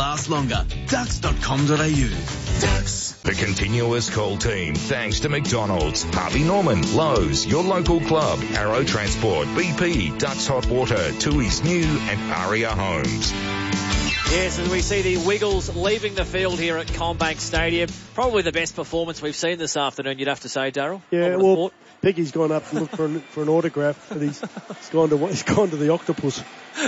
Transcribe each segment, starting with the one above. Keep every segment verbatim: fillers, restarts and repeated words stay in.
last longer. ducks dot com dot a u. Ducks. The continuous call team, thanks to McDonald's, Harvey Norman, Lowe's, your local club, Arrow Transport, B P, Ducks Hot Water, Tui's New and Aria Homes. Yes, as we see the Wiggles leaving the field here at Combank Stadium. Probably the best performance we've seen this afternoon, you'd have to say, Darryl. Yeah, well, thought. Piggy's gone up to look for an, for an autograph, but he's, he's gone to he's gone to the Octopus.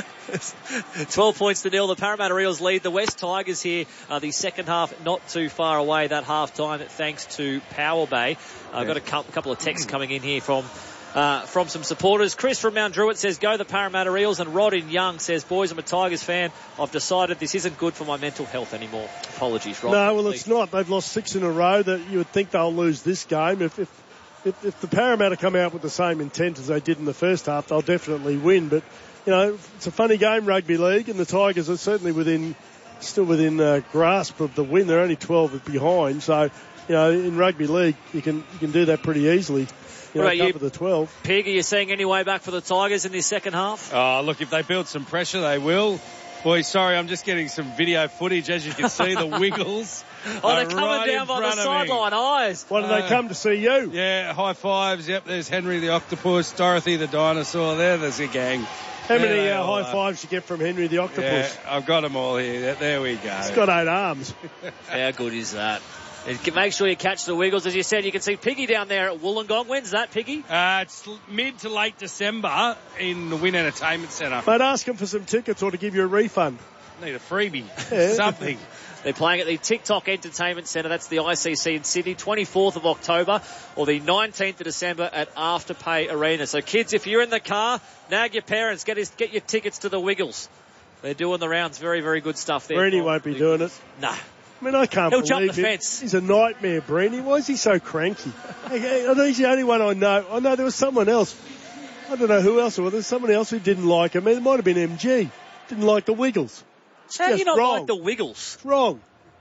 twelve points to nil. The Parramatta Eels lead the West Tigers here. Uh, the second half not too far away, that half time, thanks to Power Bay. I've uh, got a couple of texts coming in here from Uh, from some supporters. Chris from Mount Druitt says, go the Parramatta Eels. And Rodin Young says, boys, I'm a Tigers fan. I've decided this isn't good for my mental health anymore. Apologies, Rod. No, well, it's not. They've lost six in a row. That you would think they'll lose this game. If, if, if, if the Parramatta come out with the same intent as they did in the first half, they'll definitely win. But, you know, it's a funny game, rugby league, and the Tigers are certainly within, still within uh, grasp of the win. They're only twelve behind. So, you know, in rugby league, you can, you can do that pretty easily. You know, what about you, the twelve. Pig, are you seeing any way back for the Tigers in this second half? Oh, look, if they build some pressure, they will. Boy, sorry, I'm just getting some video footage. As you can see, the Wiggles. Oh, they're coming right down by the sideline eyes. Why did uh, they come to see you? Yeah, high fives. Yep, there's Henry the Octopus, Dorothy the Dinosaur. There, there's a gang. How there many uh, high fives you get from Henry the Octopus? Yeah, I've got them all here. There we go. He's got eight arms. How good is that? And make sure you catch the Wiggles. As you said, you can see Piggy down there at Wollongong. When's that, Piggy? Uh, it's mid to late December in the Wynn Entertainment Centre. Mate, ask them for some tickets or to give you a refund. Need a freebie. Yeah. Something. They're playing at the TikTok Entertainment Centre. That's the I C C in Sydney, twenty-fourth of October or the nineteenth of December at Afterpay Arena. So, kids, if you're in the car, nag your parents. Get his, get your tickets to the Wiggles. They're doing the rounds. Very, very good stuff there. Breedy won't be doing it. Nah. I mean, I can't He'll believe jump the him. fence. He's a nightmare, Breedy. Why is he so cranky? He's the only one I know. I know there was someone else. I don't know who else. Well, there's someone else who didn't like him. It might have been M G. Didn't like the Wiggles. It's How do you not wrong. like the Wiggles? It's wrong.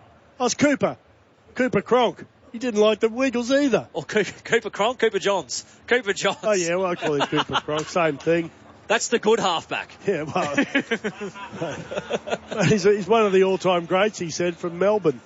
I was Cooper. Cooper Cronk. He didn't like the Wiggles either. Or Cooper, Cooper Cronk? Cooper Johns. Cooper Johns. Oh, yeah, well, I call him Cooper Cronk. Same thing. That's the good halfback. Yeah, well, he's, he's one of the all-time greats, he said, from Melbourne.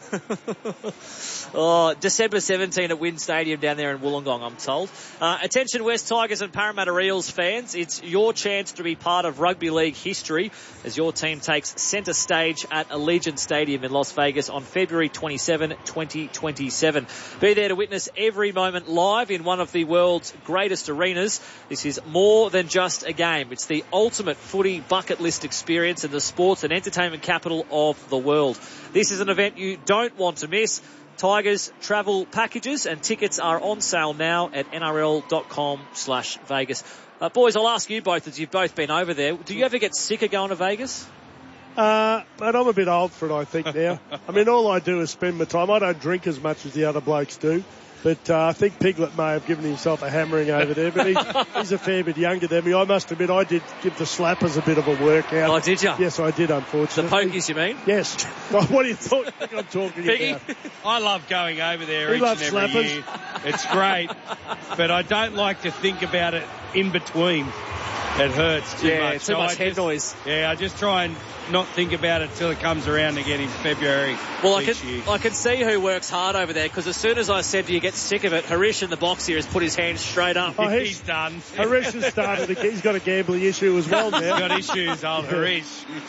Oh, December seventeenth at Wynn Stadium down there in Wollongong, I'm told. Uh, attention West Tigers and Parramatta Eels fans. It's your chance to be part of rugby league history as your team takes centre stage at Allegiant Stadium in Las Vegas on February twenty-seventh, twenty twenty-seven. Be there to witness every moment live in one of the world's greatest arenas. This is more than just a game. It's the ultimate footy bucket list experience in the sports and entertainment capital of the world. This is an event you don't want to miss. Tigers travel packages and tickets are on sale now at N R L dot com slash Vegas. Uh, boys, I'll ask you both as you've both been over there. Do you ever get sick of going to Vegas? Uh, mate, I'm a bit old for it, I think, now. I mean, all I do is spend my time. I don't drink as much as the other blokes do. But uh, I think Piglet may have given himself a hammering over there. But he, he's a fair bit younger than me. I must admit, I did give the slappers a bit of a workout. Oh, did you? Yes, I did, unfortunately. The pokies, you mean? Yes. What do you thought I'm talking Piggy? about? I love going over there He each loves and every slappers. year. It's great. But I don't like to think about it in between. It hurts too yeah, much. too so much I head just, noise. Yeah, I just try and not think about it till it comes around again in February Well, I each can, year. I can see who works hard over there because as soon as I said, do you get sick of it, Harish in the box here has put his hands straight up. Oh, He's done. Harish has started. A, he's got a gambling issue as well now. He's got issues, old Harish.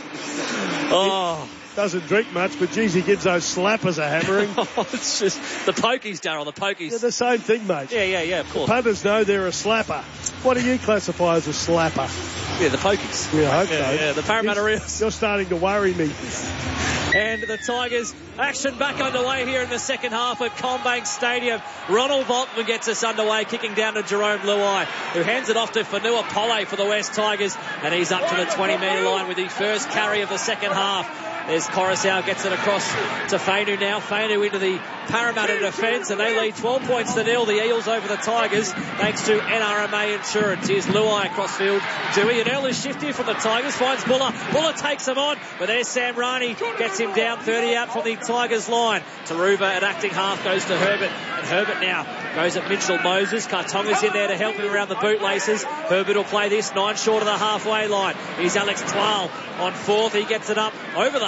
Oh. Doesn't drink much, but geez, he gives those slappers a hammering. It's just the pokies, Darryl, the pokies. They're the same thing, mate. Yeah, yeah, yeah, of course. Punters know they're a slapper. What do you classify as a slapper? Yeah, the pokies. Yeah, I hope yeah, so. Yeah, the Parramatta Eels. You're starting to worry me. And the Tigers, action back underway here in the second half at Combank Stadium. Ronald Volkman gets us underway, kicking down to Jerome Luai, who hands it off to Fanua Pole for the West Tigers, and he's up to the twenty metre line with the first carry of the second half. There's Coruscant, gets it across to Fainu now. Fainu into the Parramatta defence, and they lead twelve points to nil. The Eels over the Tigers, thanks to N R M A Insurance. Here's Luai across field. Dewey, an early shift here from the Tigers, finds Buller. Buller takes him on, but there's Sam Rani, gets him down thirty out from the Tigers line. Taruva at acting half goes to Herbert, and Herbert now goes at Mitchell Moses. Kartonga's in there to help him around the bootlaces. Herbert will play this, nine short of the halfway line. Here's Alex Twal on fourth. He gets it up over the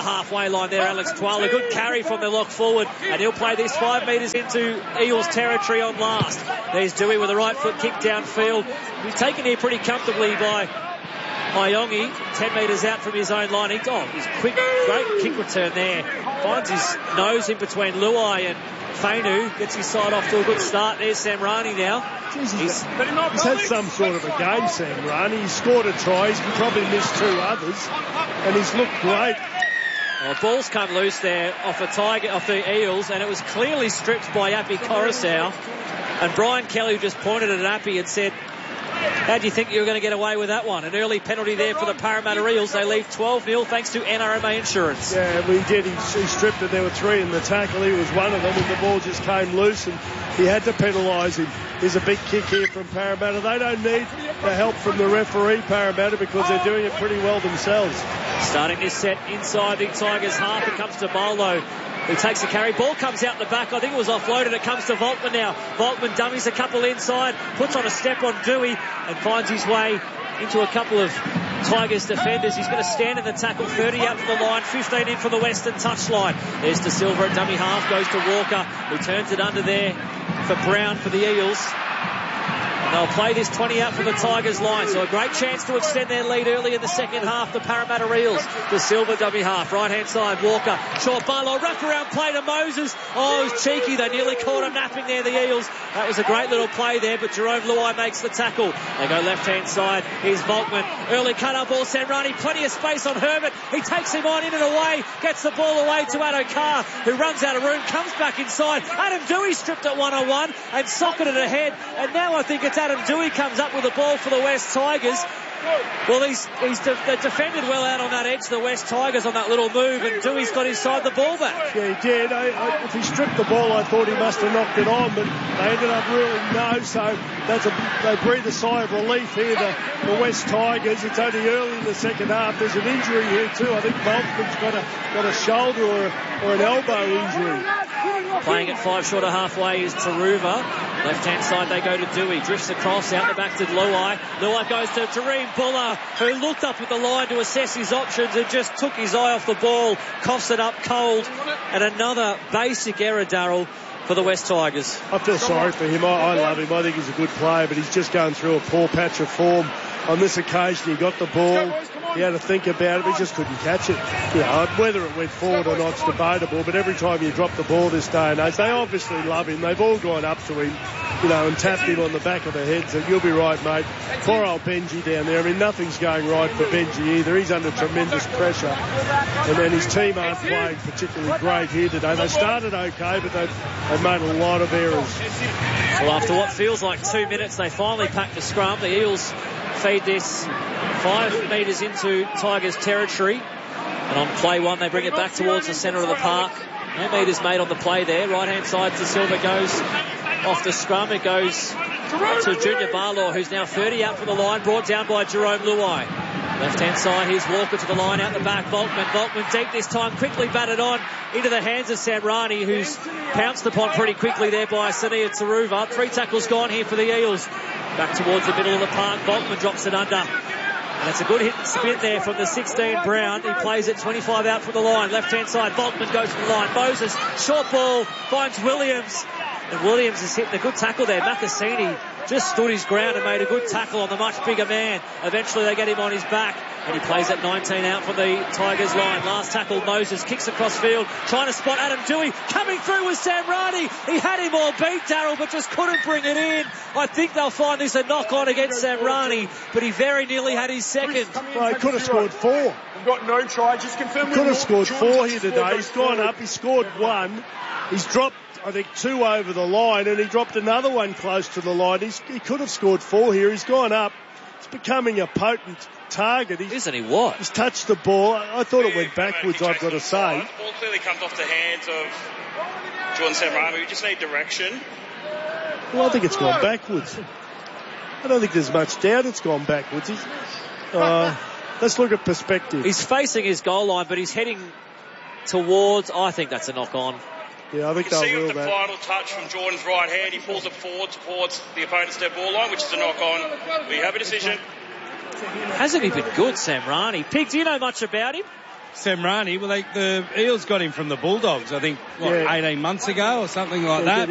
halfway line there, Alex Twal. A good carry from the lock forward, and he'll play this five metres into Eels territory on last. There's Dewey with a right foot kick downfield. He's taken here pretty comfortably by Iongi, ten metres out from his own line. He, oh, he's quick, great kick return there. Finds his nose in between Luai and Fainu. Gets his side off to a good start. There's Samrani now. Jeez, he's, he's had some sort of a game, Samrani. He's scored a try. He's probably missed two others, and he's looked great. Well, ball's come loose there off the Tiger, off the Eels, and it was clearly stripped by Appy Coruscant. And Brian Kelly just pointed at Appy and said, how do you think you were going to get away with that one? An early penalty there for the Parramatta Eels. They leave twelve nil thanks to N R M A Insurance. Yeah, we did. He, he stripped it. There were three in the tackle. He was one of them, and the ball just came loose, and he had to penalise him. There's a big kick here from Parramatta. They don't need the help from the referee, Parramatta, because they're doing it pretty well themselves. Starting this set inside the Tigers' half. It comes to Barlow, who takes the carry. Ball comes out the back. I think it was offloaded. It comes to Volkman now. Volkman dummies a couple inside, puts on a step on Dewey, and finds his way into a couple of Tigers defenders. He's going to stand in the tackle. thirty out from the line, fifteen in from the Western touchline. There's De Silva at dummy half, goes to Walker, who turns it under there for Brown for the Eels. And they'll play this twenty out from the Tigers line. So a great chance to extend their lead early in the second half. The Parramatta Eels. De Silva dummy half. Right hand side. Walker. Short Barlow. Wrap around play to Moses. Oh, it was cheeky. They nearly caught him napping there, the Eels. That was a great little play there, but Jerome Luai makes the tackle. They go left hand side. Here's Volkman. Early cut up ball. Samrani. Plenty of space on Herbert. He takes him on in and away. Gets the ball away to Addo-Carr, who runs out of room. Comes back inside. Adam Dewey stripped at one on one and socketed it ahead. And now I think it's Adam Dewey comes up with the ball for the West Tigers. Well, he's, he's de- they defended well out on that edge, the West Tigers, on that little move, and Dewey's got his side the ball back. Yeah, he did. I, I, if he stripped the ball, I thought he must have knocked it on, but they ended up ruling no, so that's a, they breathe a sigh of relief here, the, the West Tigers. It's only early in the second half. There's an injury here too. I think Boltman's got a, got a shoulder or, a, or an elbow injury. Playing at five short of halfway is Taruva. Left-hand side they go to Dewey. Drifts across, out the back to Luai. Luai goes to Tareem Buller, who looked up at the line to assess his options and just took his eye off the ball, coughs it up cold. And another basic error, Darryl, for the West Tigers. I feel sorry for him. I, I love him. I think he's a good player, but he's just going through a poor patch of form. On this occasion, he got the ball. He had to think about it, but he just couldn't catch it. You know, whether it went forward or not is debatable, but every time you drop the ball this day and age, they obviously love him. They've all gone up to him, you know, and tapped him on the back of the head. So you'll be right, mate. Poor old Benji down there. I mean, nothing's going right for Benji either. He's under tremendous pressure. And then his team aren't playing particularly great here today. They started okay, but they've, they've made a lot of errors. Well, after what feels like two minutes, they finally packed the scrum. The Eels feed this five metres into Tigers territory. And on play one, they bring it back towards the centre of the park. No metres made on the play there. Right-hand side to Silva goes off the scrum. It goes to Junior Barlaw, who's now thirty out from the line, brought down by Jerome Luai. Left-hand side, here's Walker to the line, out the back, Volkman. Volkman deep this time, quickly batted on into the hands of Samrani, who's pounced upon pretty quickly there by Sania Taruva. Three tackles gone here for the Eels. Back towards the middle of the park, Volkman drops it under. And it's a good hit and spin there from the sixteen, Brown. He plays it twenty-five out from the line. Left-hand side, Volkman goes to the line. Moses, short ball, finds Williams. And Williams has hit a good tackle there. Makasini just stood his ground and made a good tackle on the much bigger man. Eventually they get him on his back, and he plays at nineteen out from the Tigers line. Last tackle, Moses kicks across field, trying to spot Adam Dewey. Coming through with Samrani. He had him all beat, Darryl, but just couldn't bring it in. I think they'll find this a knock-on against Samrani, but he very nearly had his second. Well, he could have scored four. We've got no try. Just confirm. He could have scored four here today. He's gone up. He scored one. He's dropped, I think, two over the line, and he dropped another one close to the line. He's, he could have scored four here. He's gone up. It's becoming a potent target. He's, Isn't he what? He's touched the ball. I, I thought it went backwards, I've got to say. The ball clearly comes off the hands of Jordan Samrani. We just need direction. Well, I think it's gone backwards. I don't think there's much doubt it's gone backwards. He's, uh, let's look at perspective. He's facing his goal line, but he's heading towards, I think that's a knock-on. Yeah, I think you they'll see rule with the that. final touch from Jordan's right hand, he pulls it forward towards the opponent's dead ball line, which is a knock-on. We have a decision. Hasn't he been good, Samrani? Pig, do you know much about him? Semrani. Well, they, the Eels got him from the Bulldogs, I think, what, Yeah. eighteen months ago or something like Yeah, that.